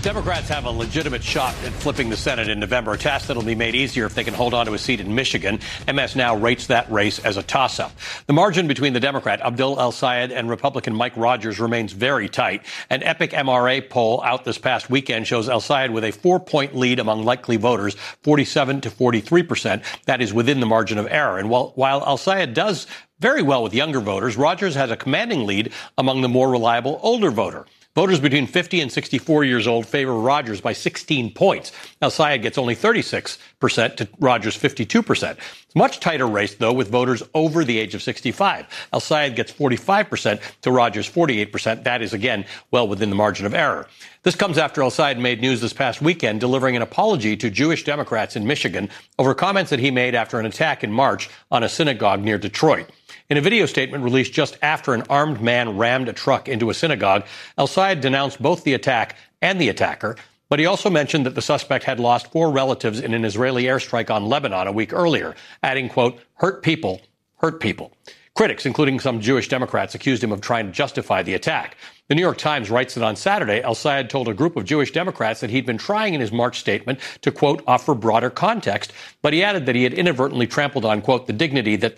Democrats have a legitimate shot at flipping the Senate in November, a task that will be made easier if they can hold on to a seat in Michigan. MS now rates that race as a toss-up. The margin between the Democrat, Abdul El-Sayed, and Republican Mike Rogers remains very tight. An Epic MRA poll out this past weekend shows El-Sayed with a 4-point lead among likely voters, 47 to 43%. That is within the margin of error. And while El-Sayed does very well with younger voters, Rogers has a commanding lead among the more reliable older voter. Voters between 50 and 64 years old favor Rogers by 16 points. El-Sayed gets only 36% to Rogers' 52%. It's a much tighter race, though, with voters over the age of 65. El-Sayed gets 45% to Rogers' 48%. That is, again, well within the margin of error. This comes after El-Sayed made news this past weekend, delivering an apology to Jewish Democrats in Michigan over comments that he made after an attack in March on a synagogue near Detroit. In a video statement released just after an armed man rammed a truck into a synagogue, El-Sayed denounced both the attack and the attacker, but he also mentioned that the suspect had lost 4 relatives in an Israeli airstrike on Lebanon a week earlier, adding, quote, hurt people, hurt people. Critics, including some Jewish Democrats, accused him of trying to justify the attack. The New York Times writes that on Saturday, El-Sayed told a group of Jewish Democrats that he'd been trying in his March statement to, quote, offer broader context, but he added that he had inadvertently trampled on, quote, the dignity that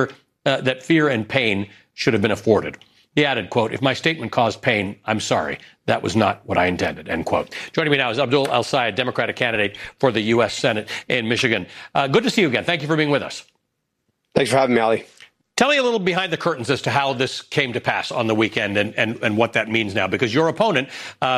that fear and pain should have been afforded. He added, quote, if my statement caused pain, I'm sorry. That was not what I intended, end quote. Joining me now is Abdul El-Sayed, Democratic candidate for the U.S. Senate in Michigan. Good to see you again. Thank you for being with us. Thanks for having me, Ali. Tell me a little behind the curtains as to how this came to pass on the weekend and what that means now, because your opponent,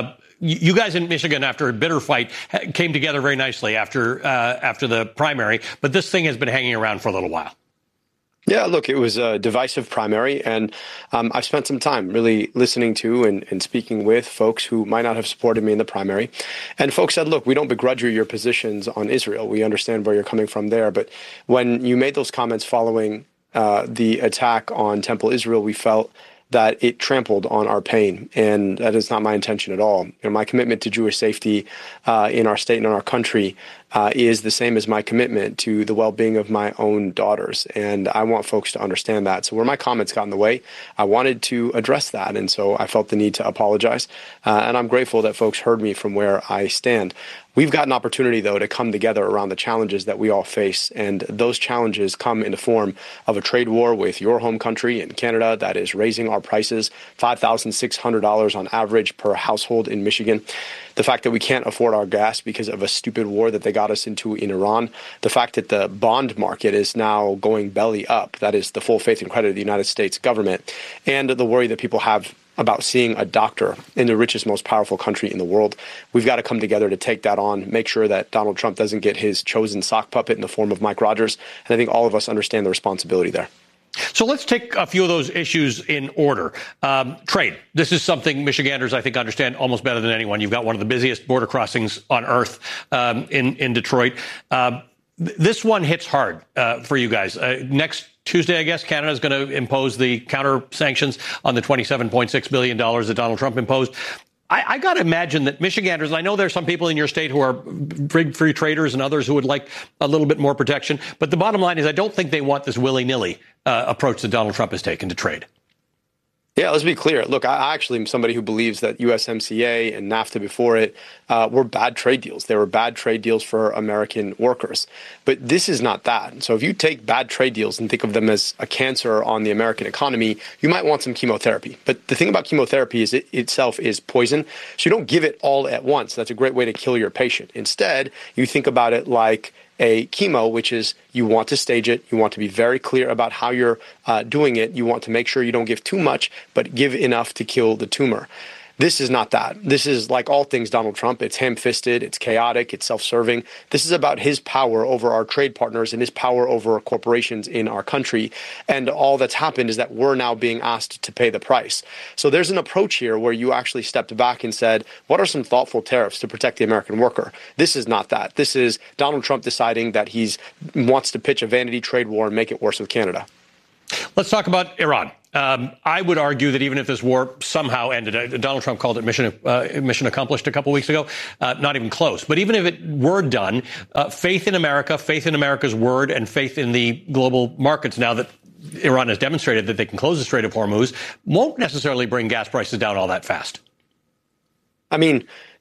you guys in Michigan, after a bitter fight, came together very nicely after the primary, but this thing has been hanging around for a little while. Yeah, look, it was a divisive primary, and I've spent some time really listening to and speaking with folks who might not have supported me in the primary. And folks said, look, we don't begrudge you your positions on Israel. We understand where you're coming from there. But when you made those comments following the attack on Temple Israel, we felt that it trampled on our pain, and that is not my intention at all. My commitment to Jewish safety in our state and in our country is the same as my commitment to the well-being of my own daughters, and I want folks to understand that. So where my comments got in the way, I wanted to address that, and so I felt the need to apologize, and I'm grateful that folks heard me from where I stand. We've got an opportunity, though, to come together around the challenges that we all face, and those challenges come in the form of a trade war with your home country in Canada that is raising our prices $5,600 on average per household in Michigan. The fact that we can't afford our gas because of a stupid war that they got us into in Iran. The fact that the bond market is now going belly up. That is the full faith and credit of the United States government. And the worry that people have about seeing a doctor in the richest, most powerful country in the world. We've got to come together to take that on, make sure that Donald Trump doesn't get his chosen sock puppet in the form of Mike Rogers. And I think all of us understand the responsibility there. So let's take a few of those issues in order. Trade. This is something Michiganders, I think, understand almost better than anyone. You've got one of the busiest border crossings on earth in Detroit. This one hits hard for you guys. Next Tuesday, I guess, Canada is going to impose the counter sanctions on the $27.6 billion that Donald Trump imposed. I got to imagine that Michiganders, and I know there's some people in your state who are big free traders and others who would like a little bit more protection. But the bottom line is I don't think they want this willy-nilly approach that Donald Trump has taken to trade. Yeah, let's be clear. Look, I actually am somebody who believes that USMCA and NAFTA before it were bad trade deals. They were bad trade deals for American workers. But this is not that. So if you take bad trade deals and think of them as a cancer on the American economy, you might want some chemotherapy. But the thing about chemotherapy is it itself is poison. So you don't give it all at once. That's a great way to kill your patient. Instead, you think about it like a chemo, which is you want to stage it. You want to be very clear about how you're doing it. You want to make sure you don't give too much, but give enough to kill the tumor. This is not that. This is like all things Donald Trump. It's ham-fisted, it's chaotic, it's self-serving. This is about his power over our trade partners and his power over corporations in our country. And all that's happened is that we're now being asked to pay the price. So there's an approach here where you actually stepped back and said, what are some thoughtful tariffs to protect the American worker? This is not that. This is Donald Trump deciding that he wants to pitch a vanity trade war and make it worse with Canada. Let's talk about Iran. I would argue that even if this war somehow ended, Donald Trump called it mission accomplished a couple weeks ago, not even close. But even if it were done, faith in America, faith in America's word, and faith in the global markets now that Iran has demonstrated that they can close the Strait of Hormuz won't necessarily bring gas prices down all that fast. I mean,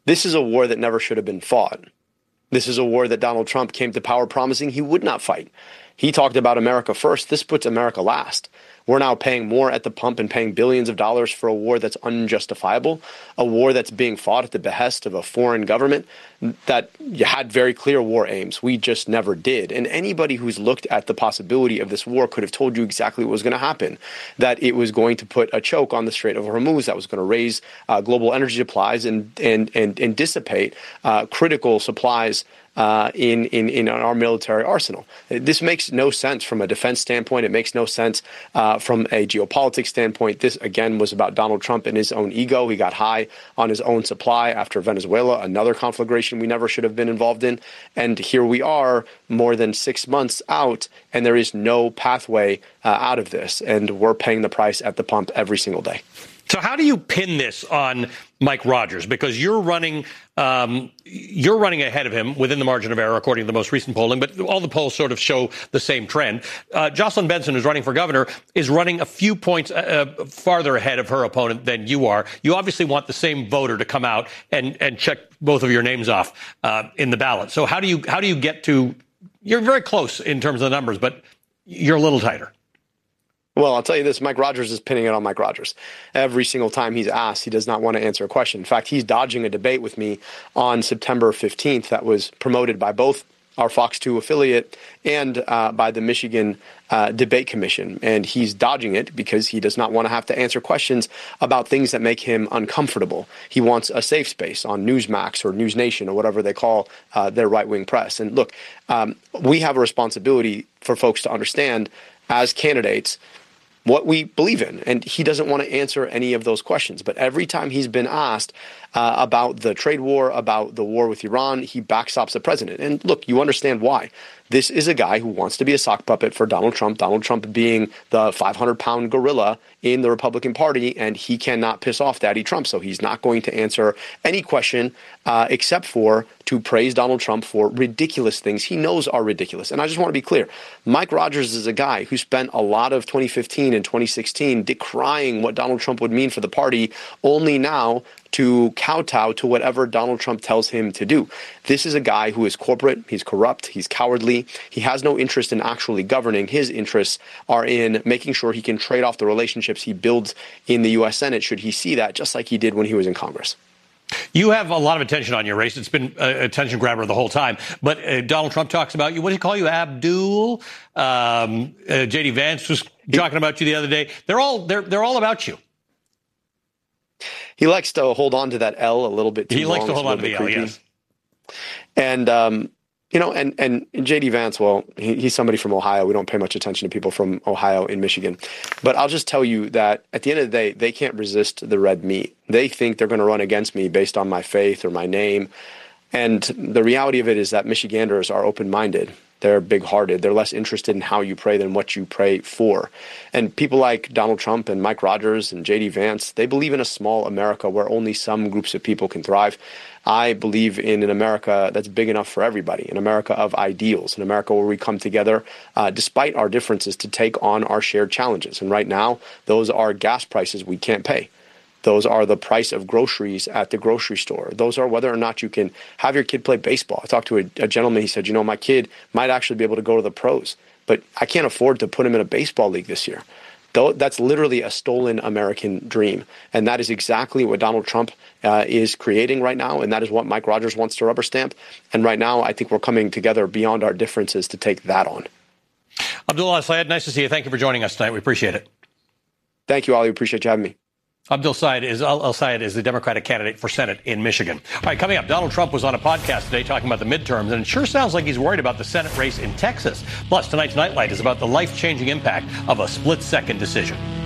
This is a war that never should have been fought. This is a war that Donald Trump came to power promising he would not fight. He talked about America first. This puts America last. We're now paying more at the pump and paying billions of dollars for a war that's unjustifiable, a war that's being fought at the behest of a foreign government that had very clear war aims. We just never did. And anybody who's looked at the possibility of this war could have told you exactly what was going to happen, that it was going to put a choke on the Strait of Hormuz, that was going to raise global energy supplies and dissipate critical supplies in our military arsenal. This makes no sense from a defense standpoint. It makes no sense from a geopolitics standpoint. This, again, was about Donald Trump and his own ego. He got high on his own supply after Venezuela, another conflagration we never should have been involved in. And here we are more than 6 months out, and there is no pathway out of this. And we're paying the price at the pump every single day. So how do you pin this on Mike Rogers? Because you're running ahead of him within the margin of error, according to the most recent polling, but all the polls sort of show the same trend. Jocelyn Benson, who's running for governor, is running a few points farther ahead of her opponent than you are. You obviously want the same voter to come out and check both of your names off in the ballot. So how do you get to? You're very close in terms of the numbers, but you're a little tighter. Well, I'll tell you this, Mike Rogers is pinning it on Mike Rogers. Every single time he's asked, he does not want to answer a question. In fact, he's dodging a debate with me on September 15th that was promoted by both our Fox 2 affiliate and by the Michigan Debate Commission. And he's dodging it because he does not want to have to answer questions about things that make him uncomfortable. He wants a safe space on Newsmax or News Nation or whatever they call their right-wing press. And look, we have a responsibility for folks to understand as candidates what we believe in. And he doesn't want to answer any of those questions. But every time he's been asked about the trade war, about the war with Iran, he backstops the president. And look, you understand why. This is a guy who wants to be a sock puppet for Donald Trump being the 500-pound gorilla in the Republican Party, and he cannot piss off Daddy Trump. So he's not going to answer any question except for to praise Donald Trump for ridiculous things he knows are ridiculous. And I just want to be clear. Mike Rogers is a guy who spent a lot of 2015 and 2016 decrying what Donald Trump would mean for the party, only now to kowtow to whatever Donald Trump tells him to do. This is a guy who is corporate, he's corrupt, he's cowardly, he has no interest in actually governing. His interests are in making sure he can trade off the relationships he builds in the U.S. Senate, should he see that, just like he did when he was in Congress. You have a lot of attention on your race. It's been an attention grabber the whole time. But Donald Trump talks about you. What did he call you, Abdul? J.D. Vance was talking about you the other day. They're all about you. He likes to hold on to that L a little bit too long. He likes to hold on to the L, yes. And, and J.D. Vance, well, he's somebody from Ohio. We don't pay much attention to people from Ohio in Michigan. But I'll just tell you that at the end of the day, they can't resist the red meat. They think they're going to run against me based on my faith or my name. And the reality of it is that Michiganders are open-minded. They're big-hearted. They're less interested in how you pray than what you pray for. And people like Donald Trump and Mike Rogers and J.D. Vance, they believe in a small America where only some groups of people can thrive. I believe in an America that's big enough for everybody, an America of ideals, an America where we come together despite our differences to take on our shared challenges. And right now, those are gas prices we can't pay. Those are the price of groceries at the grocery store. Those are whether or not you can have your kid play baseball. I talked to a gentleman. He said, my kid might actually be able to go to the pros, but I can't afford to put him in a baseball league this year. That's literally a stolen American dream. And that is exactly what Donald Trump is creating right now. And that is what Mike Rogers wants to rubber stamp. And right now, I think we're coming together beyond our differences to take that on. Abdul El-Sayed, nice to see you. Thank you for joining us tonight. We appreciate it. Thank you, Ali. Appreciate you having me. Abdul El-Sayed is the Democratic candidate for Senate in Michigan. All right, coming up, Donald Trump was on a podcast today talking about the midterms, and it sure sounds like he's worried about the Senate race in Texas. Plus, tonight's Nightlight is about the life-changing impact of a split-second decision.